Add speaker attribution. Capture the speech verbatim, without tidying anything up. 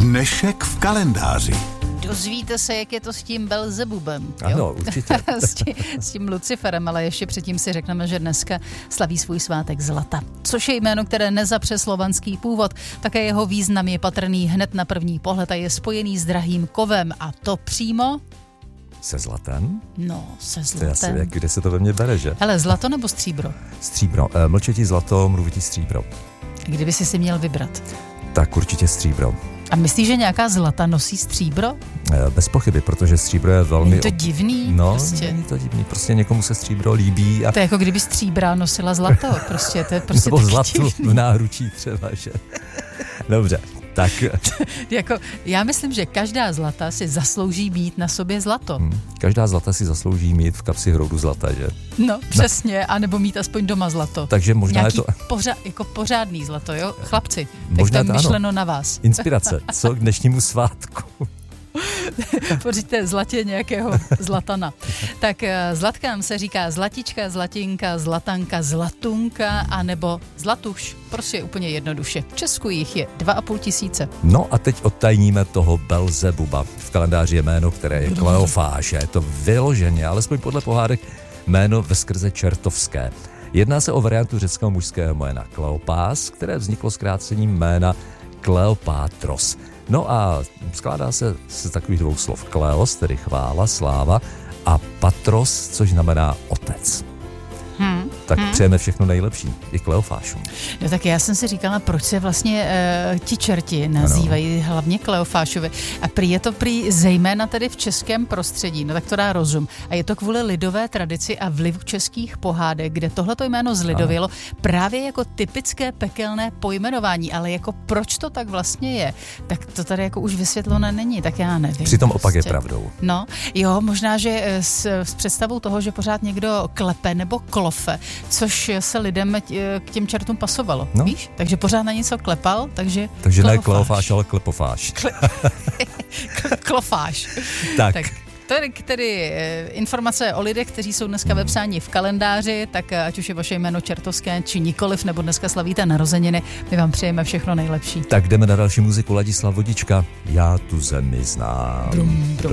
Speaker 1: Dnešek v kalendáři.
Speaker 2: Dozvíte se, jak je to s tím Belzebubem.
Speaker 3: Jo? Ano, určitě.
Speaker 2: s, tím, s tím Luciferem, ale ještě předtím si řekneme, že dneska slaví svůj svátek Zlata, což je jméno, které nezapře slovanský původ. Také jeho význam je patrný hned na první pohled a je spojený s drahým kovem. A to přímo...
Speaker 3: Se zlatem?
Speaker 2: No, se zlatem.
Speaker 3: Asi, jak, kde se to ve mně bere, že?
Speaker 2: Hele, zlato nebo stříbro?
Speaker 3: Stříbro. E, mlčetí zlato, mluvití stříbro.
Speaker 2: Kdyby si si měl vybrat?
Speaker 3: Tak určitě stříbro.
Speaker 2: A myslíš, že nějaká zlata nosí stříbro?
Speaker 3: E, bez pochyby, protože stříbro je velmi...
Speaker 2: Je to divný?
Speaker 3: No,
Speaker 2: prostě.
Speaker 3: je to divný. Prostě někomu se stříbro líbí. A...
Speaker 2: To je jako kdyby stříbra nosila zlato. Prostě, to je prostě
Speaker 3: nebo zlatu v náručí třeba, že? Dobře. Tak.
Speaker 2: jako, já myslím, že každá zlata si zaslouží mít na sobě zlato.
Speaker 3: Hmm. Každá zlata si zaslouží mít v kapsi hroudu zlata, že?
Speaker 2: No, přesně, anebo mít aspoň doma zlato.
Speaker 3: Takže možná
Speaker 2: Nějaký
Speaker 3: je to...
Speaker 2: Pořa, jako pořádný zlato, jo? Chlapci,
Speaker 3: možná
Speaker 2: tak to je myšleno
Speaker 3: ano.
Speaker 2: na vás.
Speaker 3: Inspirace, co k dnešnímu svátku?
Speaker 2: Pořiďte zlatě nějakého zlatana. Tak zlatkám se říká zlatička, zlatinka, zlatanka, zlatunka a nebo zlatuš. Prostě úplně jednoduše. V Česku jich je dva a půl tisíce.
Speaker 3: No a teď odtajníme toho Belzebuba. V kalendáři je jméno, které je Kleofáš. Je to vyloženě, alespoň podle pohádek, jméno veskrze čertovské. Jedná se o variantu řeckého mužského jména Kleopás, které vzniklo zkrácením jména Kleopátros. No a skládá se z takových dvou slov. Kleos, tedy chvála, sláva, a patros, což znamená otec. Hmm. Tak hmm. přejeme všechno nejlepší i Kleofášům.
Speaker 2: No tak já jsem si říkala, proč se vlastně e, ti čerti nazývají ano. hlavně Kleofášovi. A prý je to prý zejména tedy v českém prostředí, no tak to dá rozum. A je to kvůli lidové tradici a vlivu českých pohádek, kde tohleto jméno zlidovělo ano. právě jako typické pekelné pojmenování, ale jako proč to tak vlastně je, tak to tady jako už vysvětleno není, tak já nevím.
Speaker 3: Přitom
Speaker 2: prostě.
Speaker 3: Opak je pravdou.
Speaker 2: No, jo, možná, že s, s představou toho, že pořád někdo klepe nebo klofe, což se lidem k těm čertům pasovalo, no. víš? Takže pořád na něco klepal, takže
Speaker 3: Takže Kleofáš. Ne Kleofáš, ale Klepofáš.
Speaker 2: Kle... Klofáš.
Speaker 3: Tak.
Speaker 2: tak. To je tedy informace o lidech, kteří jsou dneska hmm. vepsáni v kalendáři, tak ať už je vaše jméno čertovské, či nikoliv, nebo dneska slavíte narozeniny, my vám přejeme všechno nejlepší.
Speaker 3: Tak jdeme na další muziku. Ladislav Vodička, Já tu zemi znám.
Speaker 2: Brum, brum.